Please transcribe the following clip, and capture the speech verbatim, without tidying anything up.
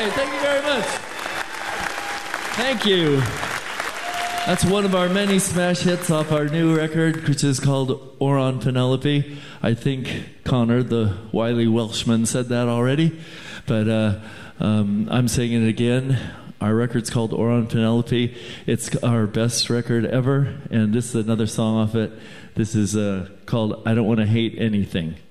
Okay, thank you very much. Thank you. That's one of our many smash hits off our new record, which is called Oron Penelope. I think Connor, the wily Welshman, said that already, but uh, um, I'm saying it again. Our record's called Oron Penelope. It's our best record ever, and this is another song off it. This is uh, called I Don't Want to Hate Anything.